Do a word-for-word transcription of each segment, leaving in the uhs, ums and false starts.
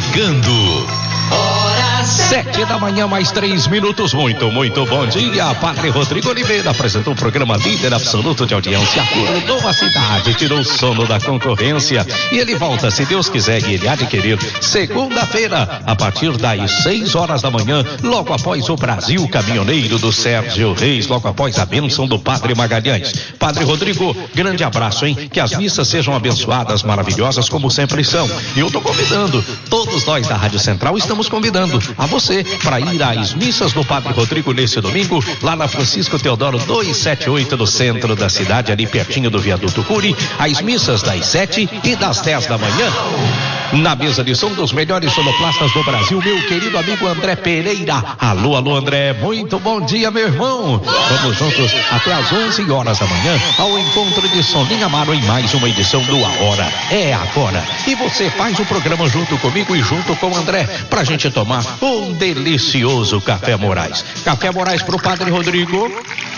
chegando. Sete da manhã, mais três minutos. Muito, muito bom dia. Padre Rodrigo Oliveira apresentou o programa líder absoluto de audiência. Acordou a cidade, tirou o sono da concorrência. E ele volta, se Deus quiser, e ele há de querer, segunda-feira, a partir das seis horas da manhã, logo após o Brasil Caminhoneiro do Sérgio Reis, logo após a bênção do Padre Magalhães. Padre Rodrigo, grande abraço, hein? Que as missas sejam abençoadas, maravilhosas, como sempre são. E eu tô convidando, todos nós da Rádio Central estamos convidando a você para ir às missas do Padre Rodrigo nesse domingo, lá na Francisco Teodoro duzentos e setenta e oito, no centro da cidade, ali pertinho do viaduto Cury, às missas das sete e das dez da manhã. Na mesa de som dos melhores sonoplastas do Brasil, meu querido amigo André Pereira. Alô, alô, André, muito bom dia, meu irmão. Vamos juntos até às onze horas da manhã ao encontro de Soninha Amaro em mais uma edição do A Hora é Agora. E você faz o programa junto comigo e junto com o André, pra gente tomar um delicioso Café Moraes. Café Moraes pro Padre Rodrigo.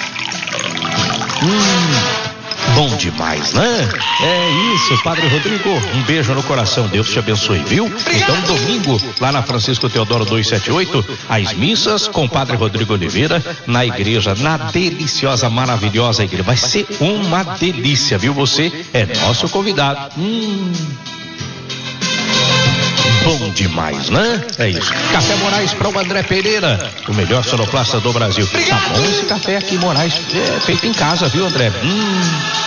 Hum... Bom demais, né? É isso, Padre Rodrigo. Um beijo no coração. Deus te abençoe, viu? Então, domingo, lá na Francisco Teodoro duzentos e setenta e oito, as missas com o Padre Rodrigo Oliveira na igreja, na deliciosa, maravilhosa igreja. Vai ser uma delícia, viu? Você é nosso convidado. Hum... Bom demais, né? É isso. Café Moraes para o André Pereira, o melhor sonoplasta do Brasil. Tá bom esse café aqui, Moraes, é feito em casa, viu, André? Hum,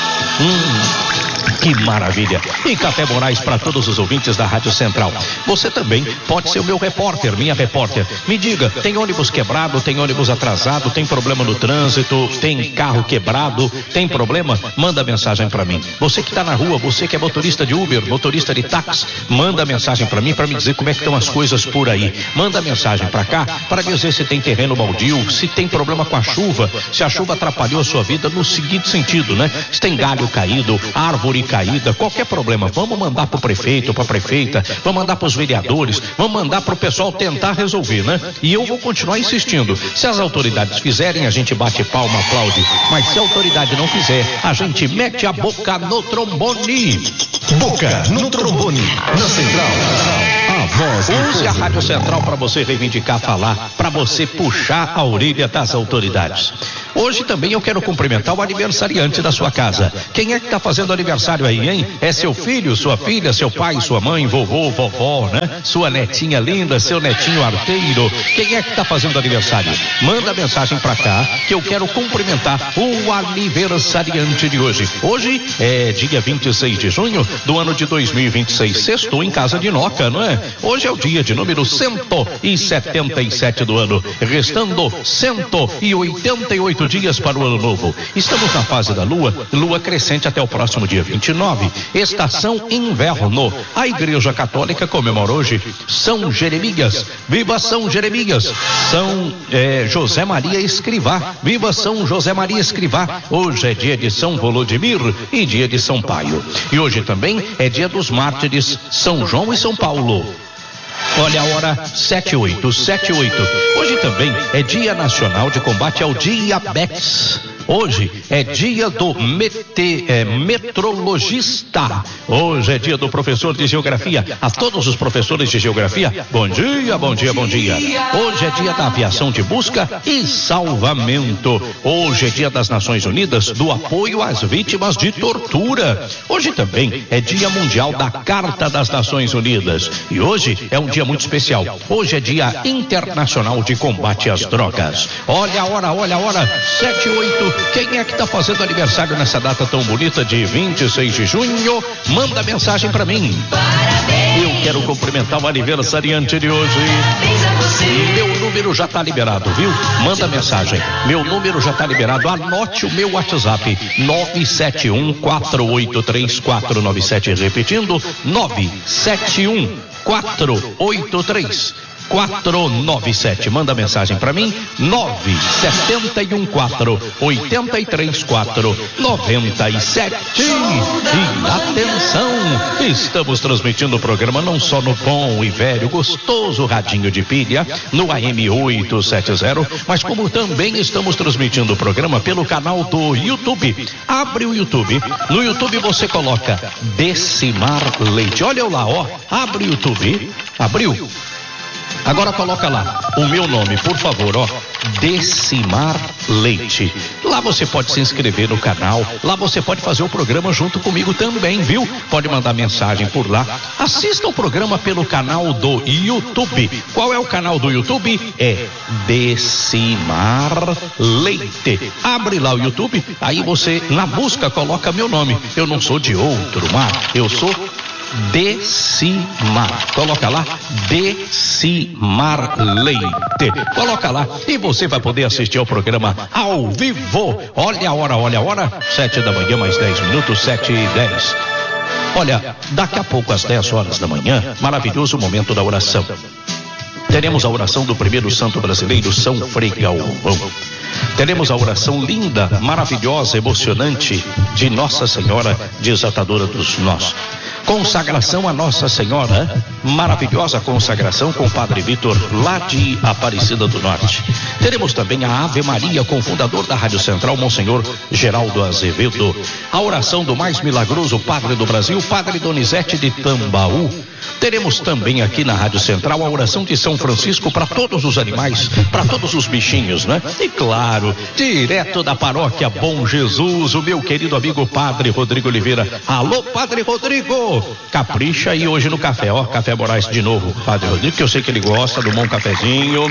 hum. Que maravilha. E Café Moraes para todos os ouvintes da Rádio Central. Você também pode ser o meu repórter, minha repórter. Me diga, tem ônibus quebrado, tem ônibus atrasado, tem problema no trânsito, tem carro quebrado, tem problema? Manda mensagem para mim. Você que está na rua, você que é motorista de Uber, motorista de táxi, manda mensagem para mim para me dizer como é que estão as coisas por aí. Manda mensagem para cá para dizer se tem terreno baldio, se tem problema com a chuva, se a chuva atrapalhou a sua vida no seguinte sentido, né? Se tem galho caído, árvore caída, qualquer problema, vamos mandar pro prefeito, pra prefeita, vamos mandar pros vereadores, vamos mandar pro pessoal tentar resolver, né? E eu vou continuar insistindo. Se as autoridades fizerem, a gente bate palma, aplaude. Mas se a autoridade não fizer, a gente mete a boca no trombone. Boca no trombone, na Central. A voz do Use a Rádio Central para você reivindicar, falar, para você puxar a orelha das autoridades. Hoje também eu quero cumprimentar o aniversariante da sua casa. Quem é que está fazendo aniversário aí, hein? É seu filho, sua filha, seu pai, sua mãe, vovô, vovó, né? Sua netinha linda, seu netinho arteiro. Quem é que está fazendo aniversário? Manda mensagem para cá que eu quero cumprimentar o aniversariante de hoje. Hoje é dia vinte e seis de junho do ano de dois mil e vinte e seis. Sextou em casa de Noca, não é? Hoje é o dia de número cento e setenta e sete do ano, restando cento e oitenta e oito dias para o ano novo. Estamos na fase da lua, lua crescente até o próximo dia vinte e nove, estação inverno. A Igreja Católica comemora hoje São Jeremias. Viva São Jeremias! São é, José Maria Escrivá. Viva São José Maria Escrivá! Hoje é dia de São Volodimir e dia de São Paio. E hoje também é dia dos mártires São João e São Paulo. Olha a hora, sete e oito, sete e oito. Hoje também é Dia Nacional de Combate ao Diabetes. Hoje é dia do mete, é, metrologista. Hoje é dia do professor de geografia. A todos os professores de geografia, bom dia, bom dia, bom dia. Hoje é dia da aviação de busca e salvamento. Hoje é dia das Nações Unidas do apoio às vítimas de tortura. Hoje também é dia mundial da Carta das Nações Unidas. E hoje é um dia muito especial. Hoje é dia internacional de combate às drogas. Olha a hora, olha a hora, sete e oito. Quem é que está fazendo aniversário nessa data tão bonita de vinte e seis de junho? Manda mensagem para mim. Parabéns. Eu quero cumprimentar o aniversariante de hoje. Meu número já está liberado, viu? Manda mensagem. Meu número já está liberado. Anote o meu WhatsApp: nove sete um, quatro oito três, quatro nove sete. Repetindo: nove sete um, quatro oito três, quatro nove sete. Manda mensagem para mim: nove sete um quatro, oito três quatro, nove sete. E atenção, estamos transmitindo o programa não só no bom e velho, gostoso radinho de pilha, no A M oitocentos e setenta, mas como também estamos transmitindo o programa pelo canal do YouTube. Abre o YouTube. No YouTube você coloca Decimar Leite. Olha lá, ó. Abre o YouTube. Abriu? Agora coloca lá o meu nome, por favor, ó, Decimar Leite. Lá você pode se inscrever no canal, lá você pode fazer o programa junto comigo também, viu? Pode mandar mensagem por lá. Assista o programa pelo canal do YouTube. Qual é o canal do YouTube? É Decimar Leite. Abre lá o YouTube, aí você na busca coloca meu nome. Eu não sou de outro mar, eu sou Decimar. Coloca lá Decimar Leite. Coloca lá e você vai poder assistir ao programa ao vivo. Olha a hora, olha a hora. Sete da manhã, mais dez minutos, sete e dez. Olha, daqui a pouco às dez horas da manhã, maravilhoso momento da oração. Teremos a oração do primeiro santo brasileiro, São Frei Galvão. Teremos a oração linda, maravilhosa, emocionante de Nossa Senhora Desatadora dos Nós. Consagração a Nossa Senhora, maravilhosa consagração com o Padre Vitor, lá de Aparecida do Norte. Teremos também a Ave Maria com o fundador da Rádio Central, Monsenhor Geraldo Azevedo. A oração do mais milagroso Padre do Brasil, Padre Donizete de Tambaú. Teremos também aqui na Rádio Central a oração de São Francisco para todos os animais, para todos os bichinhos, né? E claro, direto da paróquia Bom Jesus, o meu querido amigo Padre Rodrigo Oliveira. Alô, Padre Rodrigo! Capricha aí hoje no café, ó, Café Moraes de novo, Padre Rodrigo, que eu sei que ele gosta do bom cafezinho.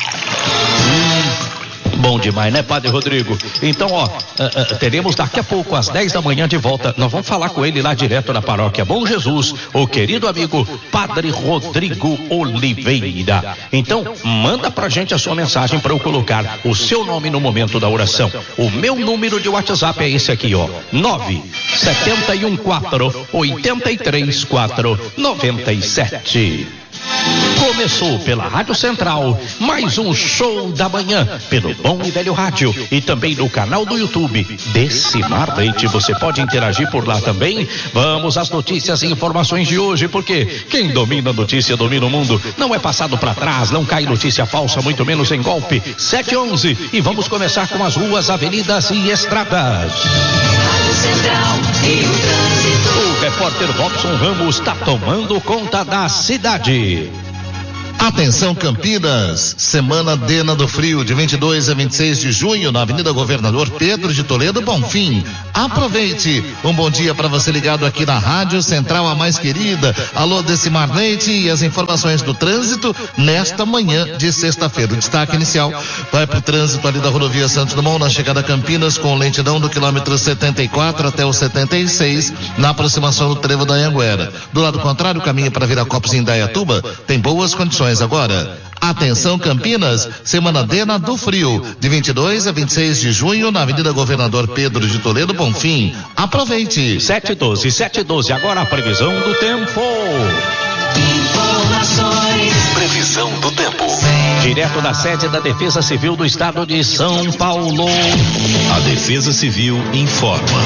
Hum. Bom demais, né, Padre Rodrigo? Então, ó, uh, uh, teremos daqui a pouco, às dez da manhã, de volta. Nós vamos falar com ele lá direto da paróquia Bom Jesus, o querido amigo Padre Rodrigo Oliveira. Então, manda pra gente a sua mensagem para eu colocar o seu nome no momento da oração. O meu número de WhatsApp é esse aqui, ó, nove sete um quatro, oito três quatro, nove sete. Começou pela Rádio Central, mais um show da manhã, pelo Bom e Velho Rádio e também no canal do YouTube, Decimar Leite. Você pode interagir por lá também. Vamos às notícias e informações de hoje, porque quem domina a notícia domina o mundo. Não é passado para trás, não cai notícia falsa, muito menos em golpe. sete e onze, e vamos começar com as ruas, avenidas e estradas. Rádio Central e o trânsito. O repórter Robson Ramos está tomando conta da cidade. Atenção Campinas, Semana Dena do Frio, de vinte e dois a vinte e seis de junho, na Avenida Governador Pedro de Toledo, Bonfim. Aproveite, um bom dia para você ligado aqui na Rádio Central, a mais querida. Alô, Decimar Leite, e as informações do trânsito nesta manhã de sexta-feira. O destaque inicial vai para o trânsito ali da rodovia Santos Dumont, na chegada a Campinas, com lentidão do quilômetro setenta e quatro até o setenta e seis, na aproximação do trevo da Anhanguera. Do lado contrário, o caminho para Viracopos em Indaiatuba tem boas condições. Agora, atenção Campinas, Semana Dena do Frio, de vinte e dois a vinte e seis de junho, na Avenida Governador Pedro de Toledo, Bonfim. Aproveite. sete e doze, sete e doze, agora a previsão do tempo. Informações. Previsão do tempo. Direto da sede da Defesa Civil do Estado de São Paulo. A Defesa Civil informa.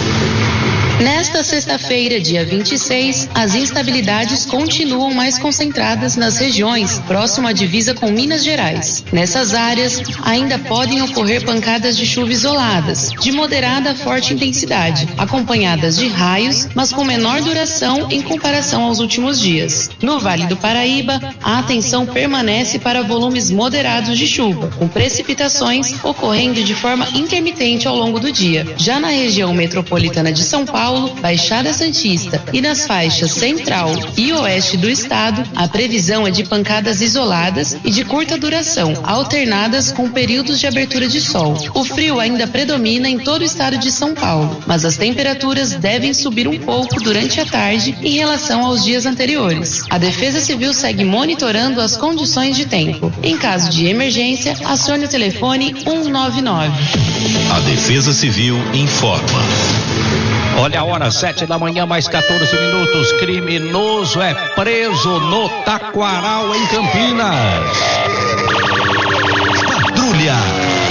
Nesta sexta-feira, dia vinte e seis, as instabilidades continuam mais concentradas nas regiões próximo à divisa com Minas Gerais. Nessas áreas, ainda podem ocorrer pancadas de chuva isoladas, de moderada a forte intensidade, acompanhadas de raios, mas com menor duração em comparação aos últimos dias. No Vale do Paraíba, a atenção permanece para volumes moderados de chuva, com precipitações ocorrendo de forma intermitente ao longo do dia. Já na região metropolitana de São Paulo, Baixada Santista e nas faixas central e oeste do estado, a previsão é de pancadas isoladas e de curta duração, alternadas com períodos de abertura de sol. O frio ainda predomina em todo o estado de São Paulo, mas as temperaturas devem subir um pouco durante a tarde em relação aos dias anteriores. A Defesa Civil segue monitorando as condições de tempo. Em caso de emergência, acione o telefone um nove nove. A Defesa Civil informa. Olha a hora, sete da manhã, mais quatorze minutos. Criminoso é preso no Taquaral, em Campinas. Patrulha oito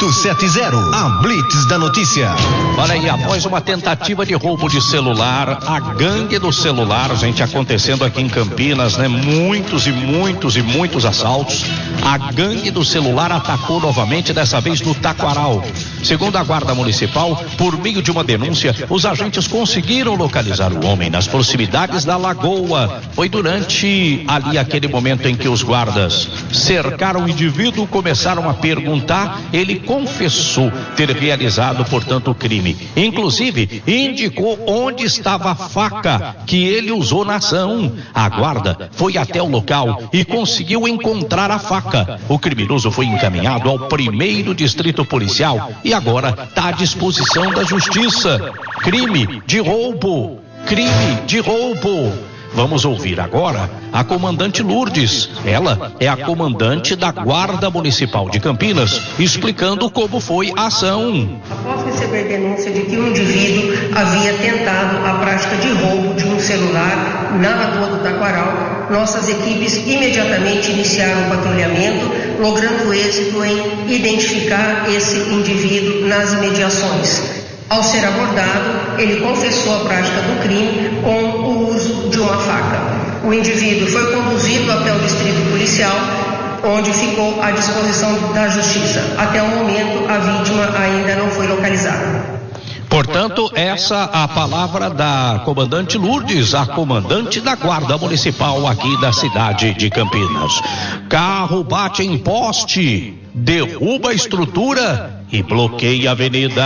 oito sete zero, a Blitz da notícia. Olha aí, após uma tentativa de roubo de celular, a gangue do celular, gente, acontecendo aqui em Campinas, né? Muitos e muitos e muitos assaltos. A gangue do celular atacou novamente, dessa vez no Taquaral. Segundo a Guarda Municipal, por meio de uma denúncia, os agentes conseguiram localizar o homem nas proximidades da Lagoa. Foi durante ali aquele momento em que os guardas cercaram o indivíduo, começaram a perguntar, ele confessou ter realizado, portanto, o crime. Inclusive, indicou onde estava a faca que ele usou na ação. A guarda foi até o local e conseguiu encontrar a faca. O criminoso foi encaminhado ao primeiro distrito policial e agora está à disposição da justiça. Crime de roubo. Crime de roubo. Vamos ouvir agora a comandante Lourdes. Ela é a comandante da Guarda Municipal de Campinas, explicando como foi a ação. Após receber denúncia de que um indivíduo havia tentado a prática de roubo de um celular na Lagoa do Taquaral, nossas equipes imediatamente iniciaram o patrulhamento, logrando êxito em identificar esse indivíduo nas imediações. Ao ser abordado, ele confessou a prática do crime com o uso de uma faca. O indivíduo foi conduzido até o distrito policial, onde ficou à disposição da justiça. Até o momento, a vítima ainda não foi localizada. Portanto, essa a palavra da comandante Lourdes, a comandante da Guarda Municipal aqui da cidade de Campinas. Carro bate em poste, derruba a estrutura e bloqueia a avenida.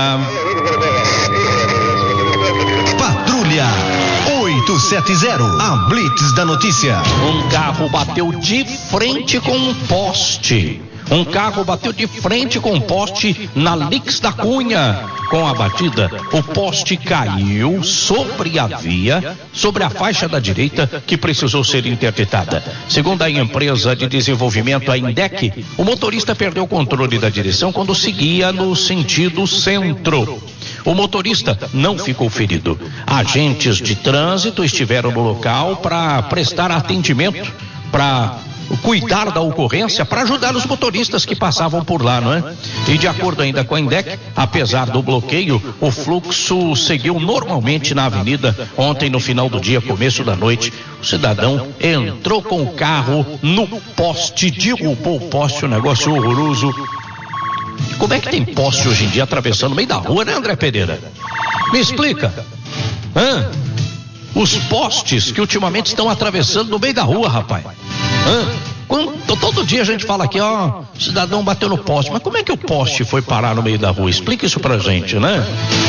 Patrulha oito sete zero, a Blitz da notícia. Um carro bateu de frente com um poste. Um carro bateu de frente com um poste na Lix da Cunha. Com a batida, o poste caiu sobre a via, sobre a faixa da direita, que precisou ser interditada. Segundo a empresa de desenvolvimento, a Indec, o motorista perdeu o controle da direção quando seguia no sentido centro. O motorista não ficou ferido. Agentes de trânsito estiveram no local para prestar atendimento, para cuidar da ocorrência, para ajudar os motoristas que passavam por lá, não é? E de acordo ainda com a Indec, apesar do bloqueio, o fluxo seguiu normalmente na avenida. Ontem, no final do dia, começo da noite, o cidadão entrou com o carro no poste, derrubou o poste, um negócio horroroso. Como é que tem poste hoje em dia atravessando no meio da rua, né, André Pereira? Me explica. Hã? Os postes que ultimamente estão atravessando no meio da rua, rapaz. Hã? Quando, todo dia a gente fala aqui, ó, o cidadão bateu no poste. Mas como é que o poste foi parar no meio da rua? Explica isso pra gente, né?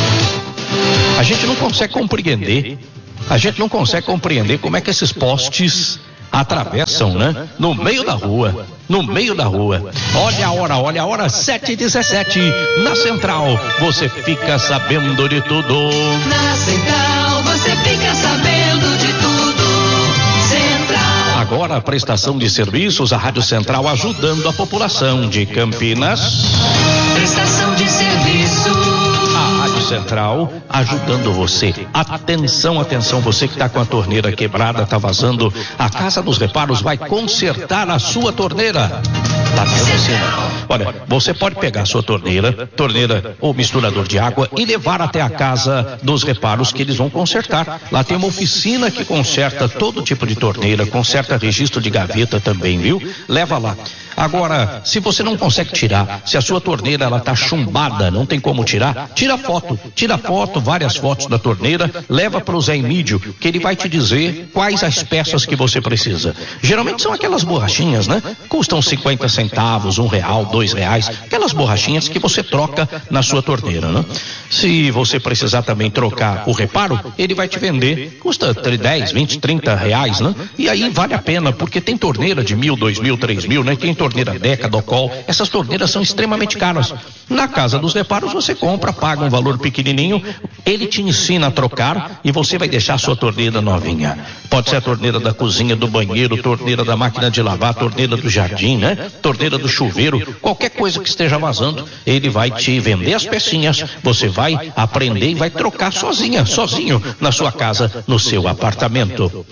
A gente não consegue compreender. A gente não consegue compreender como é que esses postes atravessam, né? No meio da rua. No meio da rua. Olha a hora, olha a hora, sete e dezessete. Na Central, você fica sabendo de tudo. Na Central, você fica sabendo de tudo. Central. Agora a prestação de serviços, a Rádio Central ajudando a população de Campinas. Prestação de serviço. A Rádio Central ajudando você. Atenção, atenção, você que está com a torneira quebrada, está vazando. A Casa dos Reparos vai consertar a sua torneira. Lá tem oficina. Olha, você pode pegar a sua torneira, torneira ou misturador de água e levar até a Casa dos Reparos que eles vão consertar. Lá tem uma oficina que conserta todo tipo de torneira, conserta registro de gaveta também, viu? Leva lá. Agora, se você não consegue tirar, se a sua torneira ela tá chumbada, não tem como tirar, tira foto, tira foto, várias fotos da torneira, leva para o Zé Emídio, que ele vai te dizer quais as peças que você precisa. Geralmente são aquelas borrachinhas, né? Custam cinquenta centavos, um real, dois reais, aquelas borrachinhas que você troca na sua torneira, né? Se você precisar também trocar o reparo, ele vai te vender, custa dez, vinte, trinta reais, né? E aí vale a pena, porque tem torneira de mil, dois mil, três mil, né? Tem torneira Deca, Docol, essas torneiras são extremamente caras. Na Casa dos Reparos você compra, paga um valor pequenininho, ele te ensina a trocar e você vai deixar a sua torneira novinha. Pode ser a torneira da cozinha, do banheiro, torneira da máquina de lavar, torneira do jardim, né? Torneira do chuveiro, qualquer coisa que esteja vazando, ele vai te vender as pecinhas, você vai aprender e vai trocar sozinha, sozinho, na sua casa, no seu apartamento.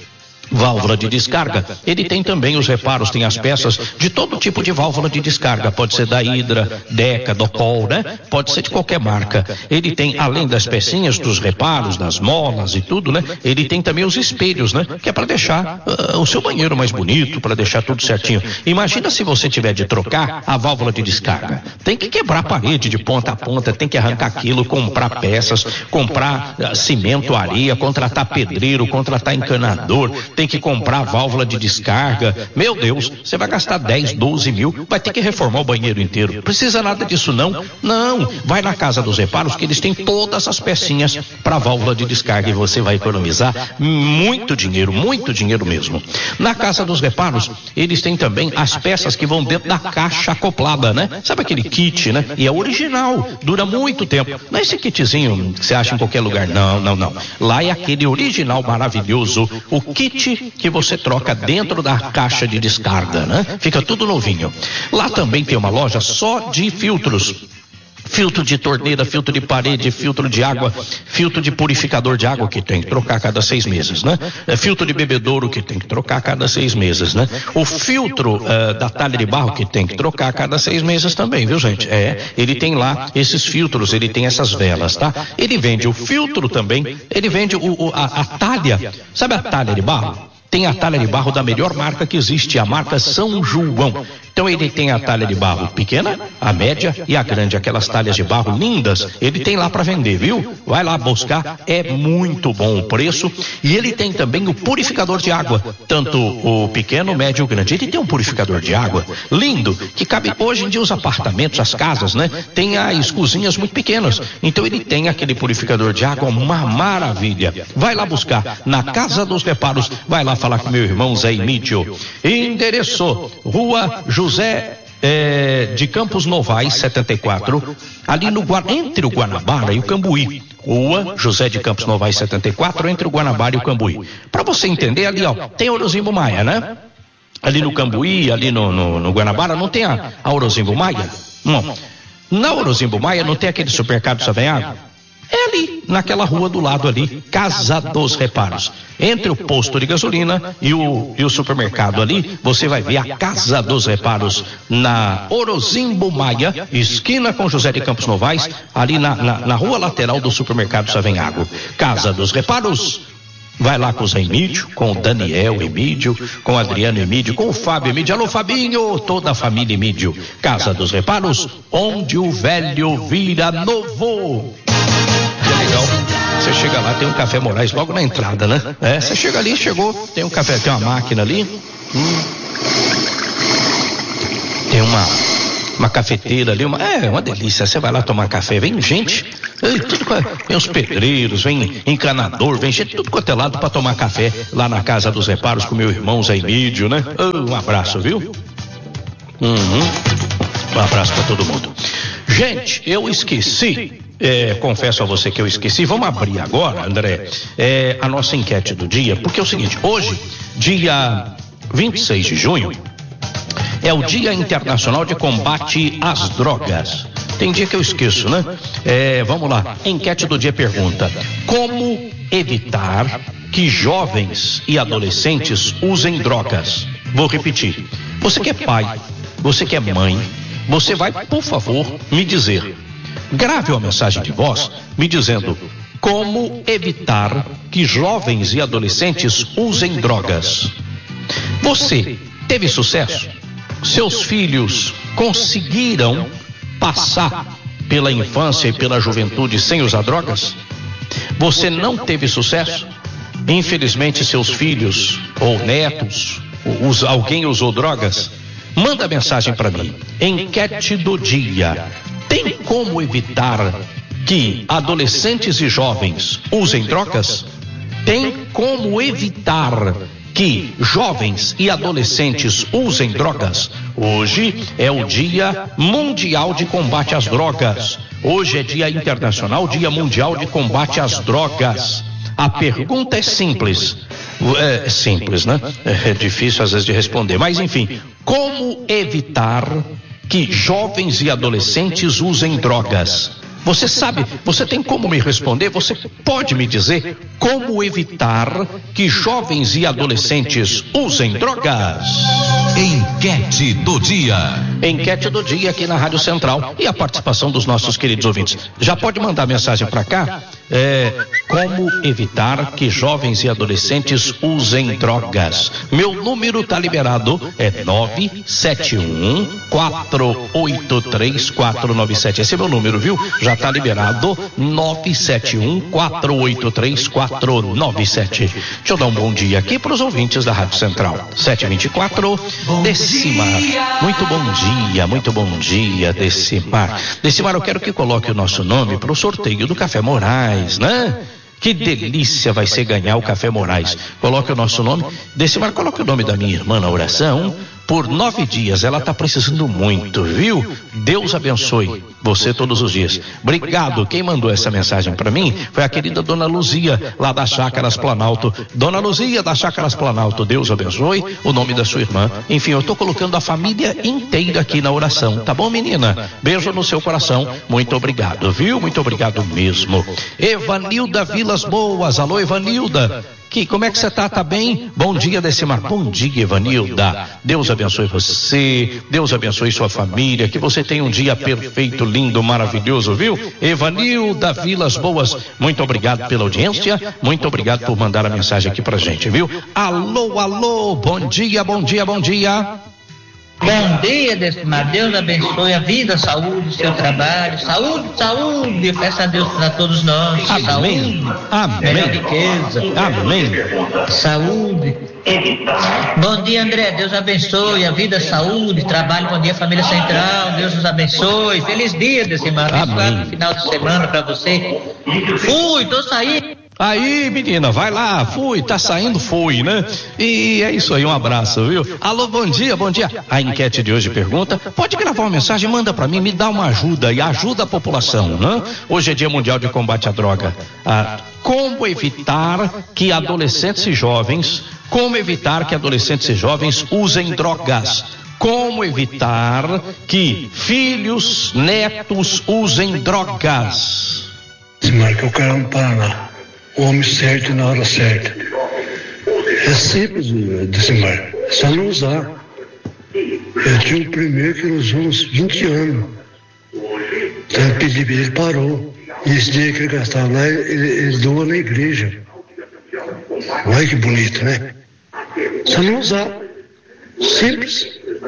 válvula de descarga, ele tem também os reparos, tem as peças de todo tipo de válvula de descarga, pode ser da Hydra, Deca, Docol, né? Pode ser de qualquer marca. Ele tem, além das pecinhas, dos reparos, das molas e tudo, né? Ele tem também os espelhos, né? Que é para deixar uh, o seu banheiro mais bonito, para deixar tudo certinho. Imagina se você tiver de trocar a válvula de descarga. Tem que quebrar a parede de ponta a ponta, tem que arrancar aquilo, comprar peças, comprar uh, cimento, areia, contratar pedreiro, contratar encanador, tem que comprar válvula de descarga. Meu Deus, você vai gastar dez, doze mil, vai ter que reformar o banheiro inteiro. Precisa nada disso não? Não, vai na Casa dos Reparos que eles têm todas as pecinhas para válvula de descarga e você vai economizar muito dinheiro, muito dinheiro mesmo. Na Casa dos Reparos, eles têm também as peças que vão dentro da caixa acoplada, né? Sabe aquele kit, né? E é original, dura muito tempo. Não é esse kitzinho que você acha em qualquer lugar, não, não, não. Lá é aquele original maravilhoso, o kit que você troca dentro da caixa de descarga, né? Fica tudo novinho. Lá também tem uma loja só de filtros. Filtro de torneira, filtro de parede, filtro de água, filtro de purificador de água que tem que trocar a cada seis meses, né? É, filtro de bebedouro que tem que trocar a cada seis meses, né? O filtro uh, da talha de barro que tem que trocar a cada seis meses também, viu, gente? É, ele tem lá esses filtros, ele tem essas velas, tá? Ele vende o filtro também, ele vende o, o, a, a talha, sabe a talha de barro? Tem a talha de barro da melhor marca que existe, a marca São João. Então ele tem a talha de barro pequena, a média e a grande, aquelas talhas de barro lindas, ele tem lá para vender, viu? Vai lá buscar, é muito bom o preço. E ele tem também o purificador de água, tanto o pequeno, o médio e o grande. Ele tem um purificador de água lindo, que cabe, hoje em dia os apartamentos, as casas, né? Tem as cozinhas muito pequenas, então ele tem aquele purificador de água, uma maravilha. Vai lá buscar, na Casa dos Reparos, vai lá falar com meu irmão Zé Emílio. Endereço, Rua José é, de Campos Novais, setenta e quatro, ali no entre o Guanabara e o Cambuí. Rua José de Campos Novais, setenta e quatro, entre o Guanabara e o Cambuí. Para você entender, ali, ó, tem Orozimbo Maia, né? Ali no Cambuí, ali no, no, no Guanabara, não tem a, a Orozimbo Maia? Não. Na Orozimbo Maia não tem aquele supermercado Savenhago? É ali, naquela rua do lado ali, Casa dos Reparos. Entre o posto de gasolina e o, e o supermercado ali, você vai ver a Casa dos Reparos na Orozimbo Maia, esquina com José de Campos Novais, ali na, na, na rua lateral do supermercado Savenhago. Casa dos Reparos. Vai lá com o Zé Emílio, com o Daniel Emílio, com o Adriano Emílio, com o Fábio Emílio. Alô, Fabinho, toda a família Emílio. Casa dos Reparos, onde o velho vira novo. Que legal. Você chega lá, tem um Café Moraes logo na entrada, né? É, você chega ali, chegou, tem um café, tem uma máquina ali. Hum. Tem uma, uma cafeteira ali, uma, é uma delícia. Você vai lá tomar café, vem gente, tudo, vem os pedreiros, vem encanador, vem gente, tudo quanto é lado pra tomar café lá na Casa dos Reparos com meu irmão Zé Emílio, né? Oh, um abraço, viu? Uhum. Um abraço pra todo mundo. Gente, eu esqueci. É, confesso a você que eu esqueci. Vamos abrir agora, André, é, a nossa enquete do dia, porque é o seguinte, hoje, dia vinte e seis de junho, é o Dia Internacional de Combate às Drogas. Tem dia que eu esqueço, né? É, vamos lá, enquete do dia pergunta: como evitar que jovens e adolescentes usem drogas? Vou repetir, você que é pai, você que é mãe, você vai, por favor, me dizer. Grave uma mensagem de voz me dizendo como evitar que jovens e adolescentes usem drogas. Você teve sucesso? Seus filhos conseguiram passar pela infância e pela juventude sem usar drogas? Você não teve sucesso? Infelizmente seus filhos ou netos, ou alguém usou drogas? Manda mensagem para mim. Enquete do dia. Tem como evitar que adolescentes e jovens usem drogas? Tem como evitar que jovens e adolescentes usem drogas? Hoje é o Dia Mundial de Combate às Drogas. Hoje é Dia Internacional, Dia Mundial de Combate às Drogas. A pergunta é simples. É simples, né? É difícil às vezes de responder, mas enfim, como evitar que jovens e adolescentes usem drogas? Você sabe, você tem como me responder? Você pode me dizer como evitar que jovens e adolescentes usem drogas? Enquete do dia. Enquete do dia aqui na Rádio Central e a participação dos nossos queridos ouvintes. Já pode mandar mensagem para cá? É, como evitar que jovens e adolescentes usem drogas? Meu número tá liberado, é nove sete um, quatro oito três, quatro nove sete. Esse é meu número, viu? Já tá liberado, nove sete um, quatro oito três, quatro nove sete. Deixa eu dar um bom dia aqui para os ouvintes da Rádio Central. sete vinte e quatro, Decimar. Muito bom dia, muito bom dia, Decimar. Decimar, eu quero que coloque o nosso nome para o sorteio do Café Moraes, né? Que delícia vai ser ganhar o Café Moraes. Coloque o nosso nome. Decimar, coloque o nome da minha irmã na oração. Por nove dias, ela está precisando muito, viu? Deus abençoe você todos os dias. Obrigado. Quem mandou essa mensagem para mim foi a querida Dona Luzia, lá da Chácaras Planalto. Dona Luzia, da Chácaras Planalto, Deus abençoe o nome da sua irmã. Enfim, eu estou colocando a família inteira aqui na oração, tá bom, menina? Beijo no seu coração. Muito obrigado, viu? Muito obrigado mesmo. Evanilda Vilas Boas. Alô, Evanilda. Que, como é que você tá? Tá bem? Bom dia, Decimar. Bom dia, Evanilda. Deus abençoe você, Deus abençoe sua família, que você tenha um dia perfeito, lindo, maravilhoso, viu? Evanilda Vilas Boas, muito obrigado pela audiência, muito obrigado por mandar a mensagem aqui pra gente, viu? Alô, alô, bom dia, bom dia, bom dia. Bom dia, Decimar. Deus abençoe a vida, a saúde, o seu trabalho. Saúde, saúde. Peço a Deus para todos nós. Amém. Saúde. Amém. Melhor riqueza. Amém. Saúde. Bom dia, André. Deus abençoe a vida, a saúde, trabalho. Bom dia, família Central. Deus nos abençoe. Feliz dia, Decimar. Abençoado final de semana para você. Fui, tô saindo. Aí, menina, vai lá, fui, tá saindo, foi, né? E é isso aí, um abraço, viu? Alô, bom dia, bom dia. A enquete de hoje pergunta, pode gravar uma mensagem, manda pra mim, me dá uma ajuda e ajuda a população, né? Hoje é Dia Mundial de Combate à Droga. Ah, como evitar que adolescentes e jovens, como evitar que adolescentes e jovens usem drogas? Como evitar que filhos, netos usem drogas? Se marca o cara no Paraná. O homem certo na hora certa. É simples, Decimar. É só não usar. Eu tinha um primeiro que ele usou uns vinte anos. Então eu pedi pra ele, parou. E esse dia que ele gastava lá, ele, ele doa na igreja. Olha que bonito, né? Só não usar. Simples.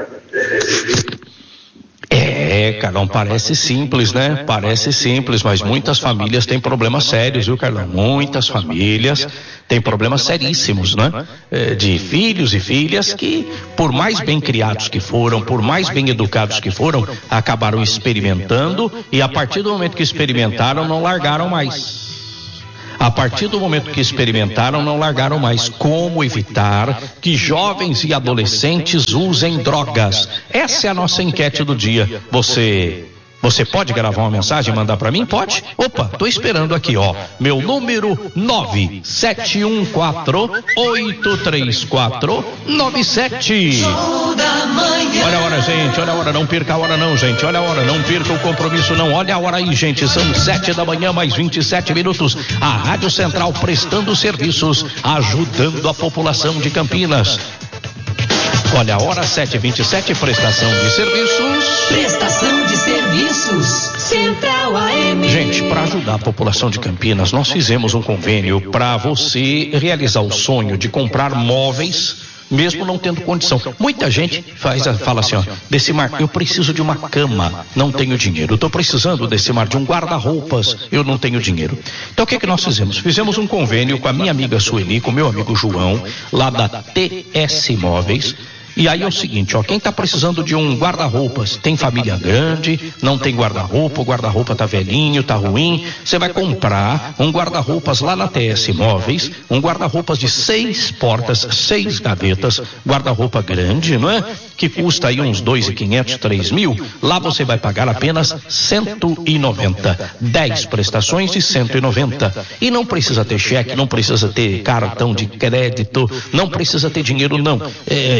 É, Carlão, parece simples, né? Parece simples, mas muitas famílias têm problemas sérios, viu, Carlão? Muitas famílias têm problemas seríssimos, né? É, de filhos e filhas que, por mais bem criados que foram, por mais bem educados que foram, acabaram experimentando e a partir do momento que experimentaram, não largaram mais. A partir do momento que experimentaram, não largaram mais. Como evitar que jovens e adolescentes usem drogas? Essa é a nossa enquete do dia. Você... Você pode gravar uma mensagem e mandar pra mim? Pode? Opa, tô esperando aqui, ó. Meu número nove sete um quatro, oito três quatro, nove sete. Olha a hora, gente, olha a hora, não perca a hora não, gente. Olha a hora, não perca o compromisso não. Olha a hora aí, gente, são sete da manhã, mais vinte e sete minutos. A Rádio Central prestando serviços, ajudando a população de Campinas. Olha a hora, sete e vinte e sete, prestação de serviços. Prestação de serviços, Central A M. Gente, para ajudar a população de Campinas, nós fizemos um convênio para você realizar o sonho de comprar móveis, mesmo não tendo condição. Muita gente faz, fala assim, ó, Decimar, eu preciso de uma cama, não tenho dinheiro. Eu tô precisando, Decimar, de um guarda-roupas, eu não tenho dinheiro. Então o que que nós fizemos? Fizemos um convênio com a minha amiga Sueli, com o meu amigo João, lá da T S Móveis. E aí é o seguinte, ó, quem tá precisando de um guarda-roupas, tem família grande, não tem guarda-roupa, o guarda-roupa tá velhinho, tá ruim, você vai comprar um guarda-roupas lá na T S Móveis, um guarda-roupas de seis portas, seis gavetas, guarda-roupa grande, não é? Que custa aí uns dois mil e quinhentos, três mil, lá você vai pagar apenas cento e noventa, dez prestações de cento e noventa. E não precisa ter cheque, não precisa ter cartão de crédito, não precisa ter dinheiro não. É, esse dinheiro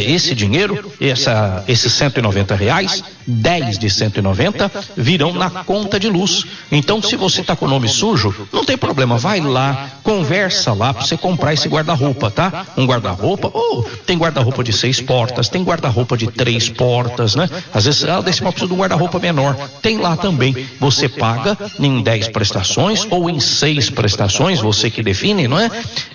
dinheiro, essa, esses cento e noventa reais, dez de cento e noventa virão na conta de luz. Então, se você está com o nome sujo, não tem problema, vai lá, conversa lá para você comprar esse guarda-roupa, tá? Um guarda-roupa, ou oh, tem guarda-roupa de seis portas, tem guarda-roupa de três portas, né? Às vezes, ah, desse precisa de um guarda-roupa menor. Tem lá também. Você paga em dez prestações ou em seis prestações, você que define, não é?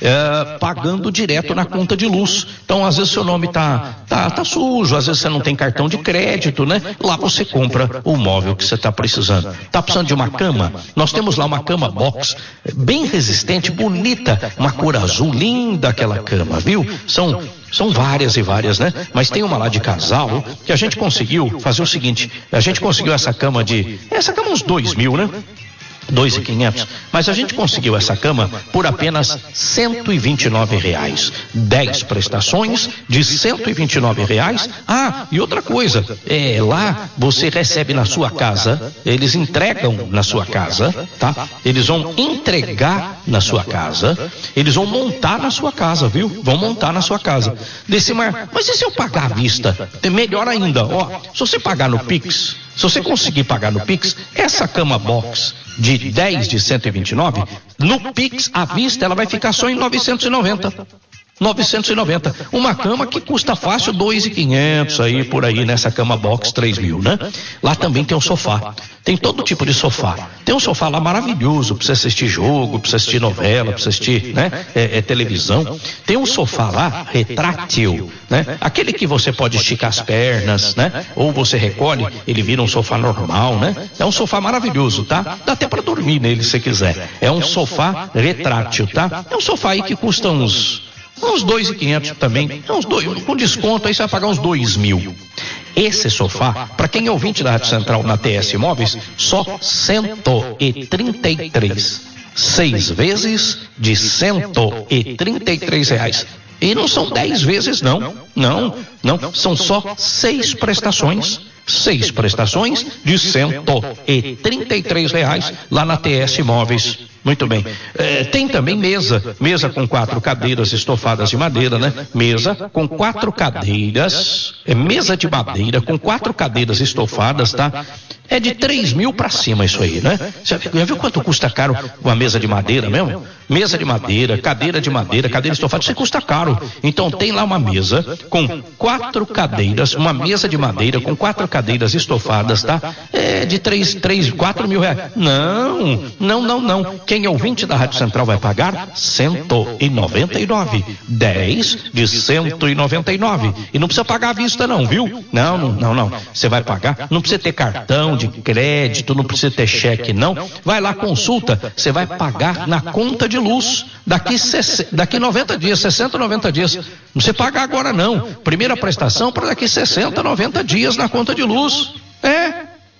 É, pagando direto na conta de luz. Então, às vezes, seu nome tá, tá, tá sujo, às vezes você não tem cartão de crédito, né? Lá você compra o móvel que você está precisando. Tá precisando de uma cama? Nós temos lá uma cama box, bem resistente, bonita, uma cor azul, linda aquela cama, viu? São São várias e várias, né? Mas tem uma lá de casal que a gente conseguiu fazer o seguinte, a gente conseguiu essa cama de, essa cama uns dois mil, né? Dois e quinhentos, mas a gente conseguiu essa cama por apenas cento e vinte e nove reais, dez prestações de cento e vinte e nove reais. Ah, e outra coisa, é, lá você recebe na sua casa, eles entregam na sua casa, tá? Eles vão entregar na sua casa, eles vão montar na sua casa, viu? Vão montar na sua casa. Decimar, mas e se eu pagar à vista? É melhor ainda, ó, se você pagar no Pix, se você conseguir pagar no Pix, essa cama box de dez de cento e vinte e nove, no Pix à vista ela vai ficar só em novecentos e noventa. novecentos e noventa. Uma cama que custa fácil dois mil e quinhentos aí por aí nessa cama box três mil, né? Lá também tem um sofá. Tem todo tipo de sofá. Tem um sofá lá maravilhoso para você assistir jogo, para você assistir novela, para você assistir, né? É, é, televisão. Tem um sofá lá retrátil, né? Aquele que você pode esticar as pernas, né? Ou você recolhe, ele vira um sofá normal, né? É um sofá maravilhoso, tá? Dá até para dormir nele se quiser. É um sofá retrátil, tá? É um sofá aí que custa uns uns dois mil e quinhentos também, uns dois, com desconto aí você vai pagar uns dois mil. Esse sofá, para quem é ouvinte da Rádio Central na T S Imóveis, só cento e trinta e três. Seis vezes de cento e trinta e três reais. E não são dez vezes não, não, não, são só seis prestações. Seis prestações de cento e trinta e três reais lá na T S Imóveis. Muito bem. É, tem também mesa, mesa com quatro cadeiras estofadas de madeira, né? Mesa com quatro cadeiras, é mesa de madeira com quatro cadeiras estofadas, tá? É de três mil para cima isso aí, né? Você já viu quanto custa caro uma mesa de madeira mesmo? Mesa de madeira, cadeira de madeira, cadeira estofada, isso custa caro. Então tem lá uma mesa com quatro cadeiras, uma mesa de madeira com quatro cadeiras estofadas, tá? É de três, três, quatro mil reais. Não, não, não, não. Quem é ouvinte da Rádio Central vai pagar cento e noventa e nove. dez de cento e noventa e nove. E não precisa pagar à vista não, viu? Não, não, não, não. Você vai pagar, não precisa ter cartão de crédito, não precisa ter cheque não. Vai lá, consulta, você vai pagar na conta de luz daqui, daqui noventa dias, sessenta, noventa dias. Não precisa pagar agora não. Primeira prestação para daqui sessenta, noventa dias na conta de luz. É.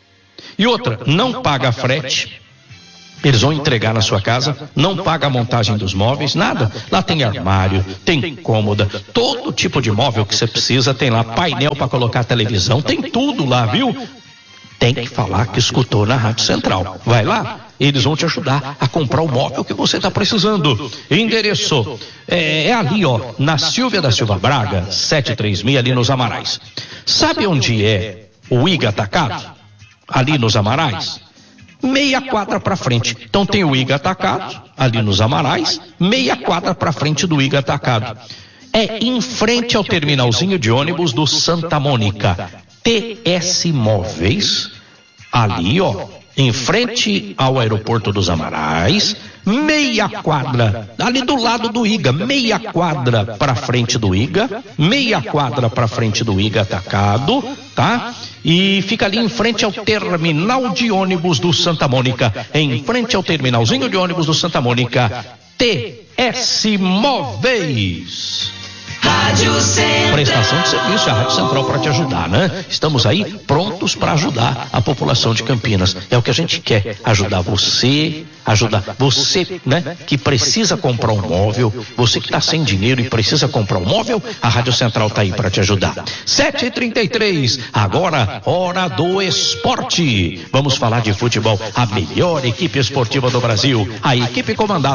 E outra, não paga frete. Eles vão entregar na sua casa, não paga a montagem dos móveis, nada. Lá tem armário, tem cômoda, todo tipo de móvel que você precisa, tem lá painel para colocar televisão, tem tudo lá, viu? Tem que falar que escutou na Rádio Central. Vai lá, eles vão te ajudar a comprar o móvel que você está precisando. Endereço é, é ali, ó, na Silvia da Silva Braga, setecentos e trinta e seis, ali nos Amarais. Sabe onde é o I G A Atacado? Ali nos Amarais? Meia quadra para frente. Então tem o I G A Atacado, ali nos Amarais, meia quadra para frente do I G A Atacado. É em frente ao terminalzinho de ônibus do Santa Mônica. T S Móveis, ali, ó, em frente ao aeroporto dos Amarais, meia quadra, ali do lado do I G A, meia quadra para frente do I G A, meia quadra para frente do I G A Atacado, tá? E fica ali em frente ao terminal de ônibus do Santa Mônica, em frente ao terminalzinho de ônibus do Santa Mônica, T S Móveis. Rádio Central. Prestação de serviço, a Rádio Central para te ajudar, né? Estamos aí prontos para ajudar a população de Campinas. É o que a gente quer, ajudar você, ajudar você, né? Que precisa comprar um móvel, você que está sem dinheiro e precisa comprar um móvel, a Rádio Central está aí para te ajudar. sete e trinta e três, agora hora do esporte. Vamos falar de futebol, a melhor equipe esportiva do Brasil, a equipe comandada